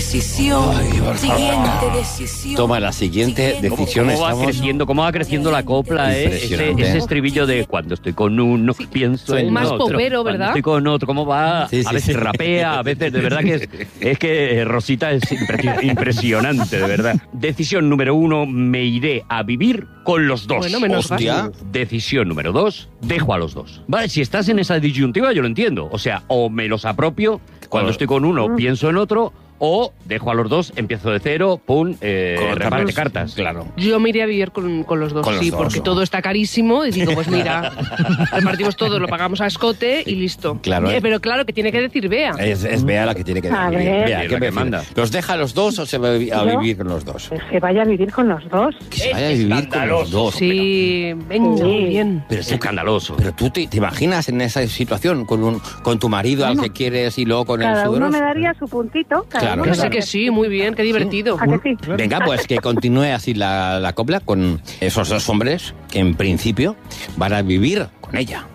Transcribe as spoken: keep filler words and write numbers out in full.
decisión. Ay, por favor. Siguiente decisión. Toma la siguiente Siguiente. decisión. ¿Cómo, cómo va Estamos... creciendo, cómo va creciendo la copla, eh? Ese, Impresionante. ese estribillo de cuando estoy con uno, sí, pienso en más otro. popero, Cuando ¿verdad? estoy con otro, ¿cómo va? Sí, sí, a veces sí. rapea, a veces, de verdad que es, es que Rosita es impre- impresionante, de verdad. Decisión número uno, me iré a vivir con los dos. Bueno, menos Hostia. gasto. Decisión número dos, dejo a los dos. Vale, si estás en esa disyuntiva yo lo entiendo. O sea, o me los apropio, cuando Claro. estoy con uno pienso en otro, o dejo a los dos, empiezo de cero, pum, eh, Con reparte los- cartas. Claro. Yo me iría a vivir con, con los dos, Con los sí, dos, porque ¿no? todo está carísimo y digo, pues mira, repartimos todo, lo pagamos a escote y listo. Claro, Eh, eh. pero claro, que tiene que decir Bea. Es, es Bea la que tiene que A decidir. ver. Bea, Sí, ¿qué la que prefiere? manda. ¿Los deja a los dos o se va a vi- a ¿Yo? vivir con los dos? Pues que vaya a vivir con los dos. Que se vaya a vivir con los dos. Sí, venga, Sí. muy bien. Pero, Es sí, escandaloso. pero tú te, te imaginas en esa situación con un con tu marido al que quieres y luego con el Cada uno sudoroso? me daría su puntito. Cada Claro, uno Que me sí, daría que sí, muy bien, qué divertido. ¿A que sí? Venga, pues que continúe así la, la copla con esos dos hombres que en principio van a vivir con ella.